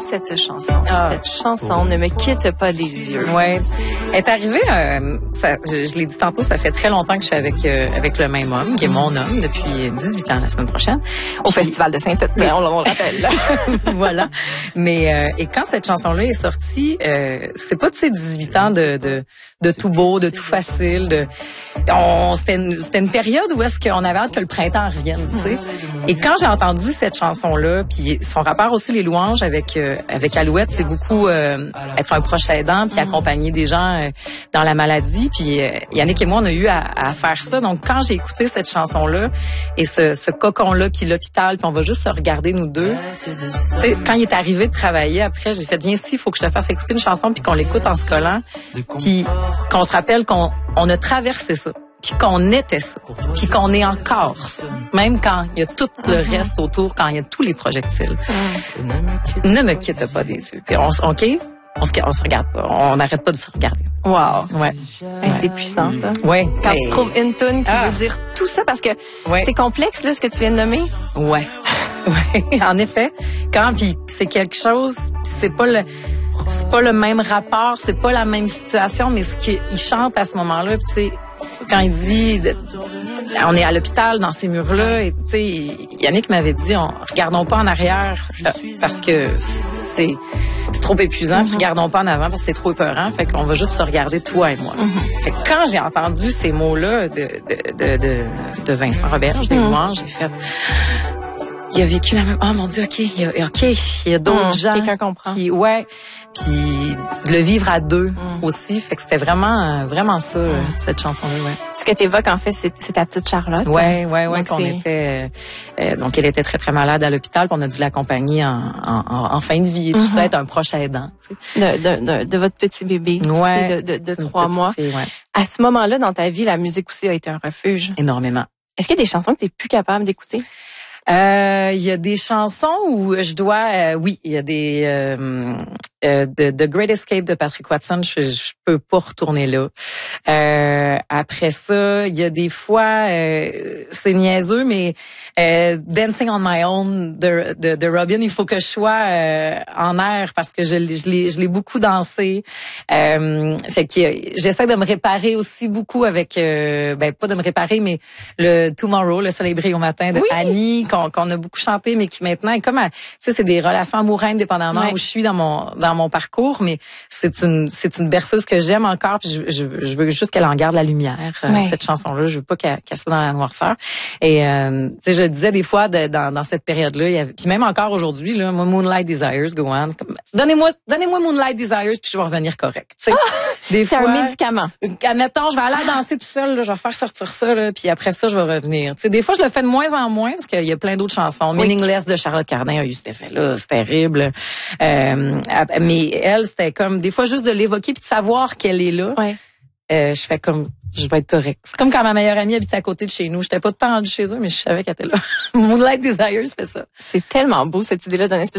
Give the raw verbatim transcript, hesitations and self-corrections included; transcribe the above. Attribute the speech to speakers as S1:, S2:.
S1: cette chanson.
S2: Ah.
S1: Cette chanson ne me quitte pas des yeux.
S2: Ouais. Elle est arrivée, euh, ça, je, je l'ai dit tantôt, ça fait très longtemps que je suis avec euh, avec le même homme, qui est mon homme, depuis dix-huit ans la semaine prochaine.
S1: Au Puis, Festival de Saint-Tite, oui. on, on le rappelle.
S2: Voilà. Mais euh, et quand cette chanson-là est sortie, euh, c'est pas de ces dix-huit ans de de de tout beau, de tout facile. De, on c'était une, c'était une période où est-ce qu'on avait hâte que le printemps revienne, tu sais. Et quand j'ai entendu cette chanson-là, puis son rapport aussi les louanges avec euh, avec Alouette, c'est beaucoup euh, être un proche aidant puis accompagner des gens euh, dans la maladie. Puis euh, Yannick et moi, on a eu à, à faire ça. Donc quand j'ai écouté cette chanson-là et ce, ce cocon-là puis l'hôpital, puis on va juste se regarder nous deux. Tu sais, quand il est arrivé de travailler après, j'ai fait viens ici, il faut que je te fasse écouter une chanson puis qu'on l'écoute en se collant, puis qu'on se rappelle qu'on on a traversé ça. Puis qu'on était ça, puis qu'on est encore ça. Même quand il y a tout le reste autour, quand il y a tous les projectiles. Mm. Ne me quitte pas des yeux. Puis on, OK, on se, on se regarde pas. On n'arrête pas de se regarder.
S1: Wow.
S2: Ouais.
S1: Hey, c'est puissant, ça.
S2: Ouais.
S1: Quand
S2: hey.
S1: tu trouves une tune qui
S2: ah.
S1: veut dire tout ça, parce que
S2: ouais.
S1: c'est complexe, là, ce que tu viens de nommer.
S2: Ouais. Ouais. En effet. Quand, puis c'est quelque chose, c'est pas le... C'est pas le même rapport, c'est pas la même situation, mais ce qu'il chante à ce moment-là, tu sais, quand il dit, de, on est à l'hôpital dans ces murs-là, et tu sais, Yannick m'avait dit, on, regardons pas en arrière euh, parce que c'est c'est trop épuisant, mm-hmm. regardons pas en avant parce que c'est trop épeurant, fait qu'on va juste se regarder toi et moi. Mm-hmm. Fait que quand j'ai entendu ces mots-là de de de de, de Vincent Roberge, des louanges, j'ai fait il a vécu la même. Oh mon Dieu, ok, il y a, ok, il y a d'autres mmh, gens.
S1: Quelqu'un comprend.
S2: Qui, ouais, puis de le vivre à deux mmh. aussi, fait que c'était vraiment, vraiment ça, mmh. cette chanson-là. Ouais.
S1: Ce que t'évoques en fait, c'est, c'est ta petite Charlotte.
S2: Ouais, ouais, ouais.
S1: Donc
S2: qu'on
S1: c'est...
S2: était, euh, donc elle était très très malade à l'hôpital, puis on a dû l'accompagner en, en, en fin de vie et tout mmh. ça, être un proche aidant.
S1: De, de, de, de votre petit bébé,
S2: ouais,
S1: de, de, de trois mois.
S2: Fille, ouais.
S1: À ce moment-là, dans ta vie, la musique aussi a été un refuge.
S2: Énormément.
S1: Est-ce qu'il y a des chansons que t'es plus capable d'écouter?
S2: Euh, il y a des chansons où je dois, euh, oui, il y a des euh, euh, de The Great Escape de Patrick Watson, je, je peux pas retourner là. Euh, après ça, il y a des fois, euh, c'est niaiseux, mais euh, Dancing on My Own de, de, de Robin, il faut que je sois euh, en air parce que je, je l'ai, je l'ai beaucoup dansé. Euh, fait que j'essaie de me réparer aussi beaucoup avec, euh, ben pas de me réparer, mais le Tomorrow, le Soleil brille au matin de oui. Annie, qu'on, qu'on a beaucoup chanté, mais qui maintenant est comme, tu sais, c'est des relations amoureuses indépendamment ouais. où je suis dans mon dans mon parcours, mais c'est une c'est une berceuse que j'aime encore, puis je, je, je veux juste qu'elle en garde la lumière, euh, ouais. cette chanson-là. Je veux pas qu'elle, qu'elle soit dans la noirceur. Et euh, tu sais, je le disais des fois de, dans dans cette période-là, il y avait, puis même encore aujourd'hui là, moi Moonlight Desires, go on. Comme, donnez-moi donnez-moi Moonlight Desires, puis je vais revenir correct. Tu sais,
S1: ah, des c'est fois, un médicament.
S2: Admettons, je vais aller danser tout seul, là, je vais faire sortir ça, là, puis après ça, je vais revenir. Tu sais, des fois, je le fais de moins en moins parce qu'il y a plein d'autres chansons. Oui. Meaningless de Charlotte Cardin a eu cet effet-là, c'est terrible. Euh, mais elle, c'était comme des fois juste de l'évoquer puis de savoir qu'elle est là.
S1: Ouais.
S2: Euh, je fais comme, je vais être correcte. C'est comme quand ma meilleure amie habitait à côté de chez nous. J'étais pas tant rendue chez eux, mais je savais qu'elle était là. Moonlight Desires fait ça.
S1: C'est tellement beau cette idée-là d'un espèce